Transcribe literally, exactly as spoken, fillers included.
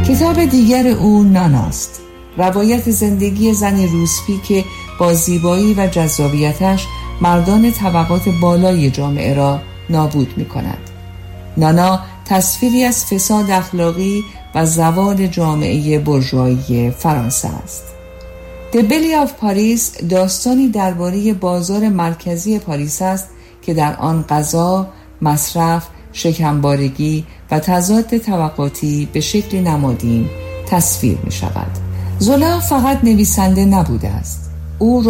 کتاب دیگر او ناناست، روایت زندگی زنی روسپی که با زیبایی و جذابیتش مردان طبقات بالای جامعه را نابود می کند. نانا تصویری از فساد اخلاقی و زوال جامعه بورژوایی فرانسه است. دبلی آف پاریس داستانی درباره بازار مرکزی پاریس است که در آن غذا، مصرف، شکمبارگی و تضاد طبقاتی به شکل نمادین تصویر می شود. زولا فقط نویسنده نبوده است. او